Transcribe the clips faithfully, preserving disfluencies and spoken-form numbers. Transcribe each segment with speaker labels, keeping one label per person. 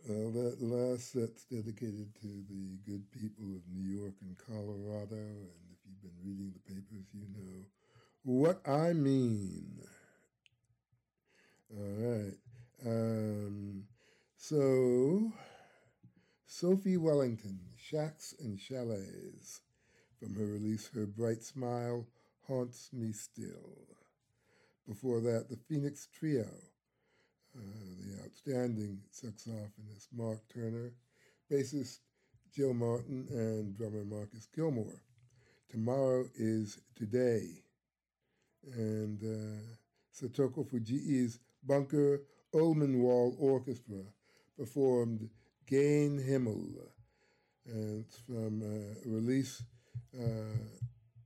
Speaker 1: Well, that last set's dedicated to the good people of New York and Colorado, and if you've been reading the papers, you know what I mean. All right. Um, so, Sophie Wellington, Shacks and Chalets. From her release, Her Bright Smile Haunts Me Still. Before that, the Phoenix Trio, uh, the outstanding saxophonist Mark Turner, bassist Joe Martin, and drummer Marcus Gilmore. Tomorrow is Today. And uh, Satoko Fujii's Bunker Ullman Wall Orchestra performed Gain Himmel. And it's from uh, a release uh,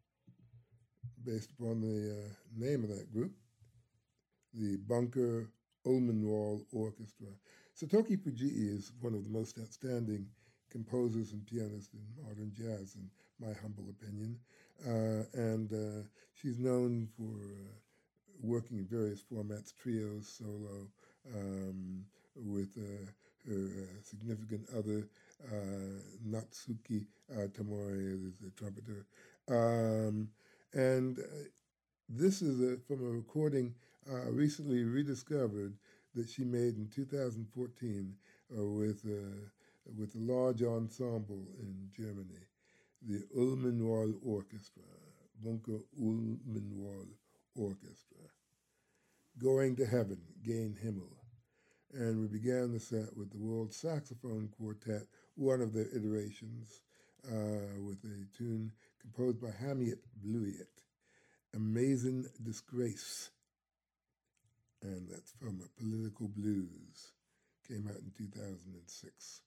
Speaker 1: based upon the uh, name of that group, the Bunker Ullman Wall Orchestra. Satoki Fujii is one of the most outstanding composers and pianists in modern jazz, in my humble opinion. Uh, and uh, she's known for uh, working in various formats, trios, solo, um, with uh, her uh, significant other, uh, Natsuki uh, Tamori, is the trumpeter. Um, and uh, this is a, from a recording uh, recently rediscovered that she made in two thousand fourteen uh, with, uh, with a large ensemble in Germany, the Ullmanwall Orchestra, Bunker Ullmanwall Orchestra. Going to Heaven, Gain Himmel. And we began the set with the World Saxophone Quartet, one of their iterations, uh, with a tune composed by Hamiet Bluiet, Amazing Disgrace. And that's from a Political Blues. Came out in two thousand six.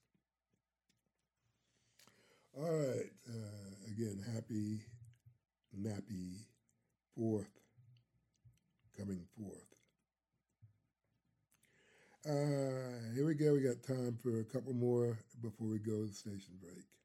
Speaker 1: All right. Uh, again, happy, nappy fourth, coming forth. Uh, here we go. We got time for a couple more before we go to the station break.